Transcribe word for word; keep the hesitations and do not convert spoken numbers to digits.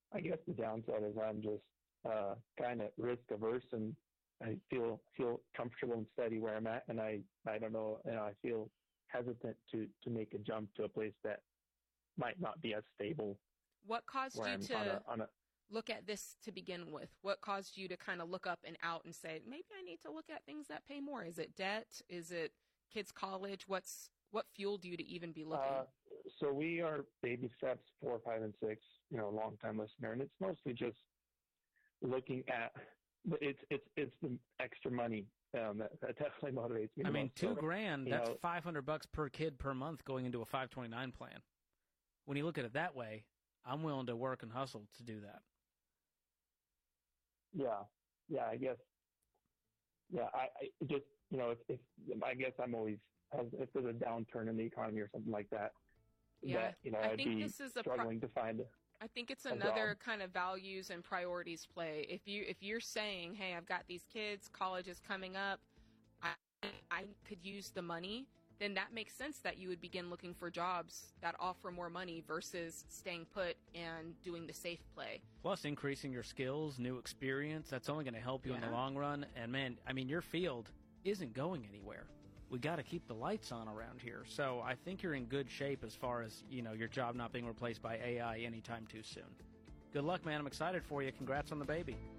I guess the downside is I'm just uh, kind of risk averse, and I feel feel comfortable and steady where I'm at, and I, I don't know, you know, I feel hesitant to, to make a jump to a place that might not be as stable. What caused you I'm to on a, on a, look at this to begin with? What caused you to kind of look up and out and say, maybe I need to look at things that pay more? Is it debt? Is it kids' college? What's what fueled you to even be looking? Uh, so we are baby steps four, five, and six. You know, long time listener, and it's mostly just looking at. It's it's it's the extra money um, that, that definitely motivates me. I mean, most. two so, grand. That's know, five hundred bucks per kid per month going into a five twenty nine plan. When you look at it that way, I'm willing to work and hustle to do that. Yeah, yeah, I guess. Yeah, I, I just you know if, if I guess I'm always if there's a downturn in the economy or something like that. Yeah, that, you know, I I'd think be this is a struggling pro- to find. I think it's a another job. kind of values and priorities play. If you if you're saying, "Hey, I've got these kids, college is coming up, I I could use the money," then that makes sense that you would begin looking for jobs that offer more money versus staying put and doing the safe play. Plus, increasing your skills, new experience, that's only going to help you in the Yeah. long run. And man, I mean, your field isn't going anywhere. We got to keep the lights on around here. So I think you're in good shape as far as, you know, your job not being replaced by A I anytime too soon. Good luck, man. I'm excited for you. Congrats on the baby.